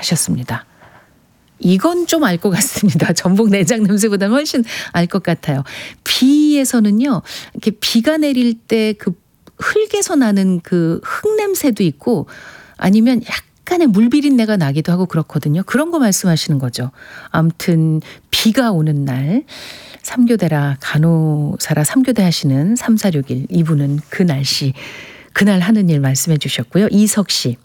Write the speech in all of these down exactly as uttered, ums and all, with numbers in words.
하셨습니다. 이건 좀 알 것 같습니다. 전복 내장 냄새보다는 훨씬 알 것 같아요. 비에서는요, 이렇게 비가 내릴 때 그 흙에서 나는 그 흙 냄새도 있고 아니면 약간의 물비린내가 나기도 하고 그렇거든요. 그런 거 말씀하시는 거죠. 아무튼 비가 오는 날 삼교대라 간호사라 삼교대 하시는 삼사육일 이분은 그 날씨 그날 하는 일 말씀해 주셨고요. 이석 씨.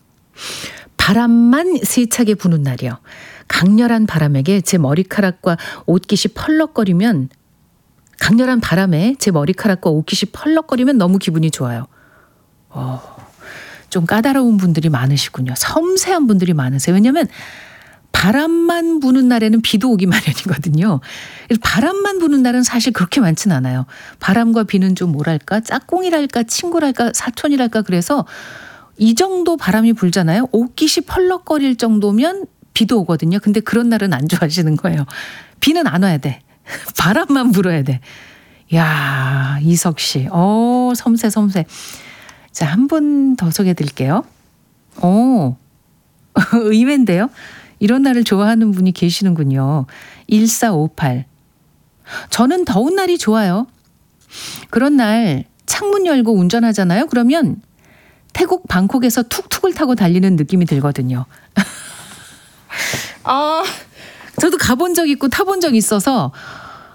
바람만 세차게 부는 날이요. 강렬한 바람에게 제 머리카락과 옷깃이 펄럭거리면 강렬한 바람에 제 머리카락과 옷깃이 펄럭거리면 너무 기분이 좋아요. 어, 좀 까다로운 분들이 많으시군요. 섬세한 분들이 많으세요. 왜냐하면 바람만 부는 날에는 비도 오기 마련이거든요. 바람만 부는 날은 사실 그렇게 많진 않아요. 바람과 비는 좀 뭐랄까 짝꿍이랄까 친구랄까 사촌이랄까 그래서 이 정도 바람이 불잖아요. 옷깃이 펄럭거릴 정도면 비도 오거든요. 근데 그런 날은 안 좋아하시는 거예요. 비는 안 와야 돼. 바람만 불어야 돼. 야, 이석 씨. 어, 섬세 섬세. 자, 한 분 더 소개해 드릴게요. 오, 의외인데요. 이런 날을 좋아하는 분이 계시는군요. 일사오팔. 저는 더운 날이 좋아요. 그런 날 창문 열고 운전하잖아요. 그러면 태국 방콕에서 툭툭을 타고 달리는 느낌이 들거든요. 아, 저도 가본 적 있고 타본 적 있어서